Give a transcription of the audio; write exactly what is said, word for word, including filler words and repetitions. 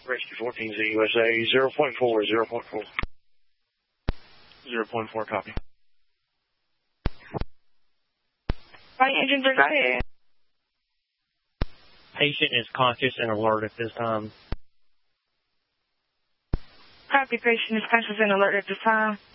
Rescue fourteen Z U S A, zero point four, zero point four. zero point four, copy. Flight engine three, go ahead. Patient is conscious and alert at this time. Copy, patient is conscious and alert at this time.